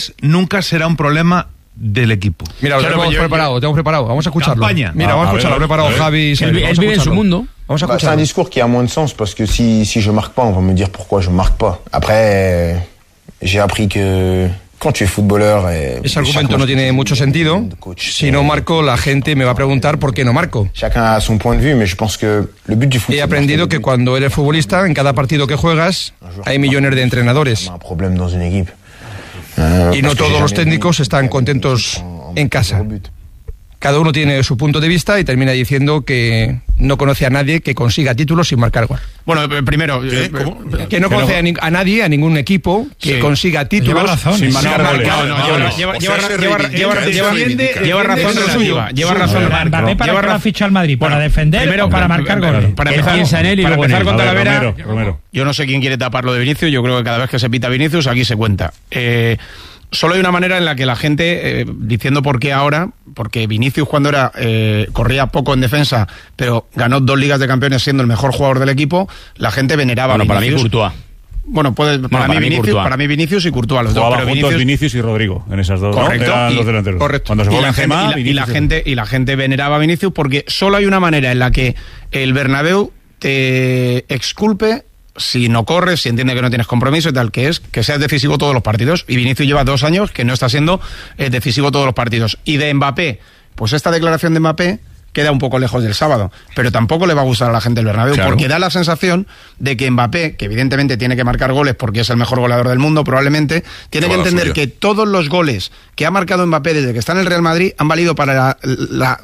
goles nunca será un problema del equipo. Mira, lo tenemos preparado. Vamos a escucharlo. Campaña. Mira, vamos a escucharlo. Ha preparado Javi. Él vive en su mundo. Vamos a escucharlo. C'est un discours qui a moins de sens parce que si je marque pas, on va me dire pourquoi je marque pas. Après, j'ai appris que quand tu es footballeur... Ese argumento no tiene mucho sentido. Si no marco, la gente me va a preguntar por qué no marco. Chacun a son point de vue, mais je pense que le but du foot... He aprendido que cuando eres futbolista, en cada partido que juegas, hay millones de entrenadores. Un problème dans une équipe. Y no todos los técnicos están contentos en casa. Cada uno tiene su punto de vista y termina diciendo que no conoce a nadie que consiga títulos sin marcar gol. Bueno, primero, que no conoce a nadie, a ningún equipo que consiga títulos sin marcar goles. Lleva razón de lo suyo. Lleva razón. Mbappé para que lo ha fichado al Madrid, para defender primero, o para marcar goles. Para empezar en él y luego en él. Con Talavera, yo no sé quién quiere taparlo de Vinicius. Yo creo que cada vez que se pita Vinicius, aquí se cuenta. Solo hay una manera en la que la gente, diciendo por qué ahora, porque Vinicius cuando era corría poco en defensa, pero ganó 2 Ligas de Campeones siendo el mejor jugador del equipo, la gente veneraba a Vinicius. Para mí Courtois. Bueno, para mí Vinicius y Courtois, los dos. Jugaban juntos Vinicius y Rodrigo en esas dos. Correcto, ¿no? Eran los delanteros. Correcto. Cuando se fue Benzema, y la gente veneraba a Vinicius porque solo hay una manera en la que el Bernabéu te exculpe si no corres, si entiende que no tienes compromiso y tal, que es que seas decisivo todos los partidos. Y Vinicius lleva 2 años que no está siendo decisivo todos los partidos. Y de Mbappé, pues esta declaración de Mbappé queda un poco lejos del sábado, pero tampoco le va a gustar a la gente del Bernabéu, claro, porque da la sensación de que Mbappé, que evidentemente tiene que marcar goles porque es el mejor goleador del mundo probablemente, tiene que entender que todos los goles que ha marcado Mbappé desde que está en el Real Madrid han valido para la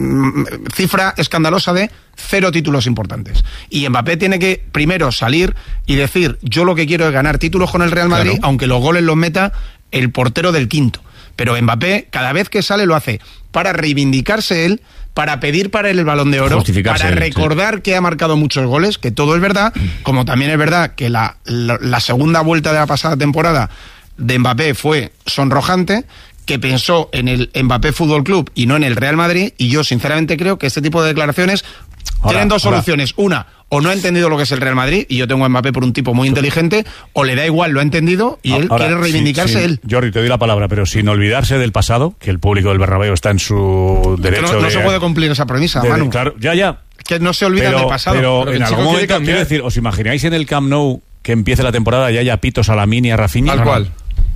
cifra escandalosa de 0 títulos importantes. Y Mbappé tiene que primero salir y decir, yo lo que quiero es ganar títulos con el Real Madrid, claro, aunque los goles los meta el portero del quinto. Pero Mbappé, cada vez que sale, lo hace para reivindicarse él, para pedir para él el Balón de Oro, para recordar que ha marcado muchos goles, que todo es verdad, como también es verdad que la segunda vuelta de la pasada temporada de Mbappé fue sonrojante, que pensó en el Mbappé Fútbol Club y no en el Real Madrid, y yo sinceramente creo que este tipo de declaraciones tienen dos soluciones. Una, o no ha entendido lo que es el Real Madrid, y yo tengo a Mbappé por un tipo muy inteligente, o le da igual, lo ha entendido, y él quiere reivindicarse él. Jordi, te doy la palabra, pero sin olvidarse del pasado, que el público del Bernabéu está en su derecho no se puede cumplir esa premisa, Manu. Claro, ya. Que no se olviden del pasado. Pero en algún momento, quiero decir, ¿os imagináis en el Camp Nou que empiece la temporada y haya pitos a Lamine y a Rafinha? Tal cual.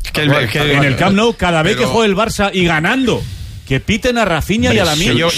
En el Camp Nou, cada vez que juegue el Barça y ganando, que piten a Rafinha y a Lamine. Yo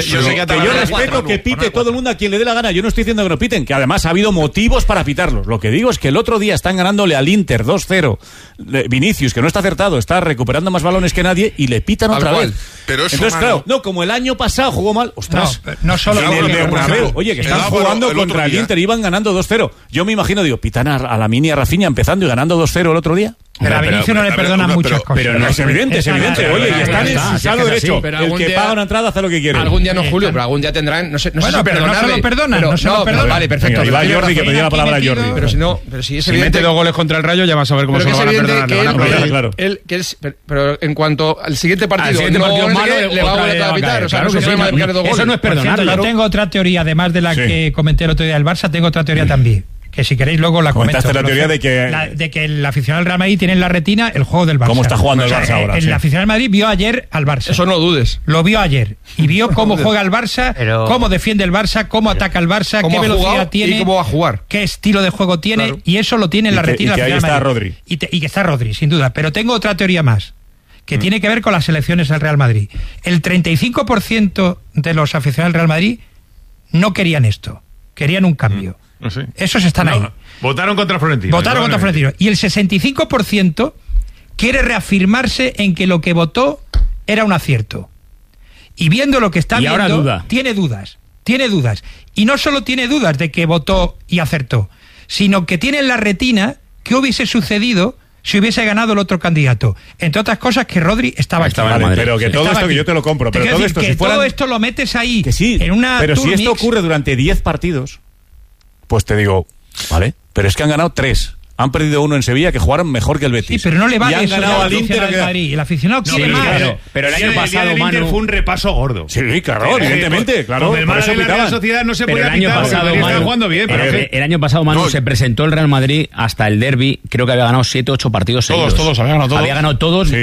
respeto que pite todo el mundo a quien le dé la gana. Yo no estoy diciendo que no piten, que además ha habido motivos para pitarlos. Lo que digo es que el otro día están ganándole al Inter 2-0. Vinicius, que no está acertado, está recuperando más balones que nadie y le pitan otra vez. Pero eso, entonces, claro, no, como el año pasado jugó mal, ostras. No solo en el Bernabéu, oye, que están jugando contra el Inter, iban ganando 2-0. Yo me imagino, digo, pitan a Lamine y a Rafinha empezando y ganando 2-0 el otro día. Pero a Vinicius no le perdonan muchas cosas. Pero no es evidente, Oye, y están en su sano derecho. El que paga una entrada hace lo que quiere. Algún día no, Julio, pero algún día tendrán. No sé pero no se lo perdonan. Vale, perfecto. Venga, y va Jordi, que pedía la palabra a Jordi. Pero si es evidente. Mete 2 goles contra el Rayo, ya vas a ver cómo se lo van a perdonar. Pero en cuanto al siguiente partido, le va a volver a pitar. O sea, no se puede marcar 2 goles. Eso no es perdonar. Yo tengo otra teoría, además de la que comenté el otro día del Barça, tengo otra teoría también. Que si queréis luego la comento. Comentaste la teoría de que el aficionado del Real Madrid tiene en la retina el juego del Barça. ¿Cómo está jugando el Barça ahora? El aficionado del Madrid vio ayer al Barça. Eso no lo dudes. Lo vio ayer. Y vio cómo juega el Barça, cómo defiende el Barça, cómo ataca el Barça, qué velocidad tiene, y cómo va a jugar, qué estilo de juego tiene, claro. Y eso lo tiene en la retina del Real Madrid. Ahí está Rodri. Y que está Rodri, sin duda. Pero tengo otra teoría más, que tiene que ver con las elecciones del Real Madrid. El 35% de los aficionados del Real Madrid no querían esto. Querían un cambio. Sí. Esos están ahí. Votaron contra Florentino. Y el 65% quiere reafirmarse en que lo que votó era un acierto. Y viendo lo que está viendo, tiene dudas. Y no solo tiene dudas de que votó y acertó, sino que tiene en la retina qué hubiese sucedido si hubiese ganado el otro candidato. Entre otras cosas, que Rodri estaba aquí. Vale, pero que todo esto, que yo te lo compro. Pero todo esto, que todo esto lo metes ahí. Que sí, en una pero Tour si esto Mix, ocurre durante 10 partidos, pues te digo, vale, pero es que han ganado 3. Han perdido 1 en Sevilla, que jugaron mejor que el Betis. Sí, pero no le vale y han eso ganado al Inter. El aficionado quiere más. Pero el año pasado, el Inter fue un repaso gordo. Sí, claro, evidentemente. Claro, con el Málaga y la Real Sociedad no se podía pitar. El año pasado, Manu, se presentó el Real Madrid hasta el derbi. Creo que había ganado 7 o 8 partidos seguidos. Todos, había ganado todos. Había ganado todos.